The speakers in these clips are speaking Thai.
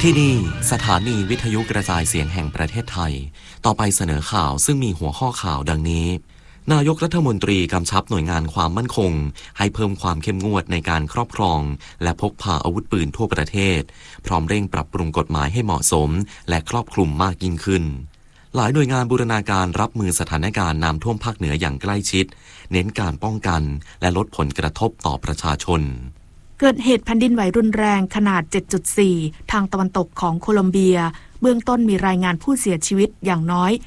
ที่นี่สถานีวิทยุกระจายเสียงแห่งประเทศไทยต่อไปเสนอข่าวซึ่งมีหัวข้อข่าวดังนี้นายกรัฐมนตรีกำชับหน่วยงานความมั่นคงให้เพิ่มความเข้มงวดในการครอบครองและพกพาอาวุธปืนทั่วประเทศพร้อมเร่งปรับปรุงกฎหมายให้เหมาะสมและครอบคลุมมากยิ่งขึ้นหลายหน่วยงานบูรณาการรับมือสถานการณ์น้ำท่วมภาคเหนืออย่างใกล้ชิดเน้นการป้องกันและลดผลกระทบต่อประชาชนเกิดเหตุแผ่นดินไหวรุนแรงขนาด 7.4 ทางตะวันตกของโคลอมเบียเบื้องต้นมีรายงานผู้เสียชีวิตอย่างน้อย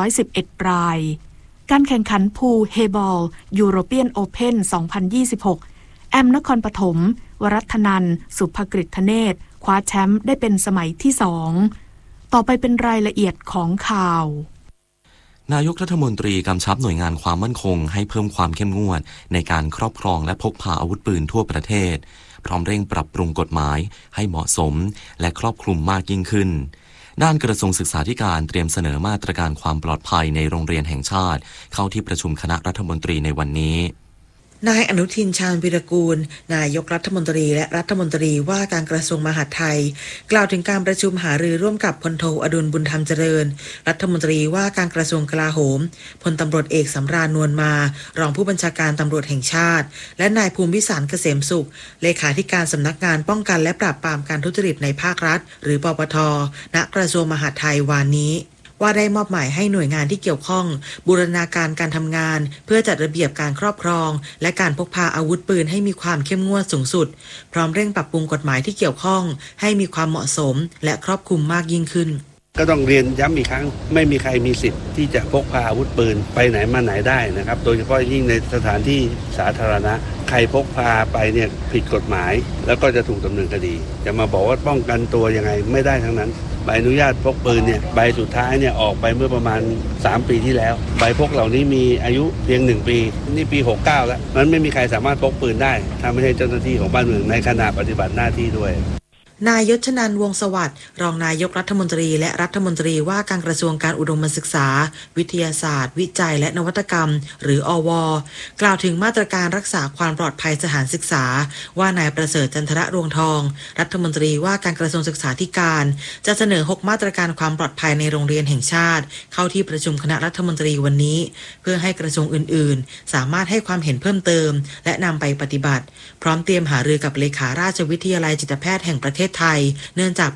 111รายการแข่งขันพูลเฮบอลยูโรเปียนโอเพ่น2026แอมนครปฐมวรัตนันท์สุภกฤษเนตรคว้าแชมป์ได้เป็นสมัยที่2ต่อไปเป็นรายละเอียดของข่าวนายกรัฐมนตรีกำชับหน่วยงานความมั่นคงให้เพิ่มความเข้มงวดในการครอบครองและพกพาอาวุธปืนทั่วประเทศพร้อมเร่งปรับปรุงกฎหมายให้เหมาะสมและครอบคลุมมากยิ่งขึ้นด้านกระทรวงศึกษาธิการเตรียมเสนอมาตรการความปลอดภัยในโรงเรียนแห่งชาติเข้าที่ประชุมคณะรัฐมนตรีในวันนี้นายอนุทินชาญวีรกูลนายกรัฐมนตรีและรัฐมนตรีว่าการกระทรวงมหาดไทยกล่าวถึงการประชุมหารือร่วมกับพลโทอดุลบุญธรรมเจริญรัฐมนตรีว่าการกระทรวงกลาโหมพลตำรวจเอกสำราญนวลมารองผู้บัญชาการตำรวจแห่งชาติและนายภูมิวิสารเกษมสุขเลขาธิการสำนักงานป้องกันและปราบปรามการทุจริตในภาครัฐหรือปปท.ณกระทรวงมหาดไทยวานนี้ว่าได้มอบหมายให้หน่วยงานที่เกี่ยวข้องบูรณาการการทำงานเพื่อจัดระเบียบการครอบครองและการพกพาอาวุธปืนให้มีความเข้มงวดสูงสุดพร้อมเร่งปรับปรุงกฎหมายที่เกี่ยวข้องให้มีความเหมาะสมและครอบคลุมมากยิ่งขึ้นก็ต้องเรียนย้ำอีกครั้งไม่มีใครมีสิทธิ์ที่จะพกพาอาวุธปืนไปไหนมาไหนได้นะครับโดยเฉพาะยิ่งในสถานที่สาธารณะใครพกพาไปเนี่ยผิดกฎหมายแล้วก็จะถูกดำเนินคดีจะมาบอกว่าป้องกันตัวยังไงไม่ได้ทั้งนั้นใบอนุญาตพกปืนเนี่ยใบสุดท้ายเนี่ยออกไปเมื่อประมาณ3ปีที่แล้วใบพกเหล่านี้มีอายุเพียง1ปีนี่ปี69แล้วมันไม่มีใครสามารถพกปืนได้ถ้าไม่ใช่เจ้าหน้าที่ของบ้านเมืองในขณะปฏิบัติหน้าที่ด้วยนายยศนันท์วงศ์สวัสดิ์รองนายกรัฐมนตรีและรัฐมนตรีว่าการกระทรวงการอุดมศึกษาวิทยาศาสตร์วิจัยและนวัตกรรมหรืออว.กล่าวถึงมาตรการรักษาความปลอดภัยสถานศึกษาว่านายประเสริฐจันทระรวงทองรัฐมนตรีว่าการกระทรวงศึกษาธิการจะเสนอ6มาตรการความปลอดภัยในโรงเรียนแห่งชาติเข้าที่ประชุมคณะรัฐมนตรีวันนี้เพื่อให้กระทรวงอื่นๆสามารถให้ความเห็นเพิ่มเติมและนำไปปฏิบัติพร้อมเตรียมหารือกับเลขาราชวิทยาลัยจิตแพทย์แห่งประเทศไทยเนื่องจาก